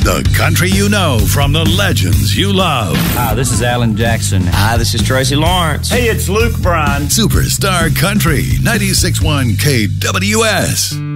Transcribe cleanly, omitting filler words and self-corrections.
The country you know from the legends you love. Hi, this is Alan Jackson. Hi, this is Tracy Lawrence. Hey, it's Luke Bryan. Superstar Country, 96.1 KWS.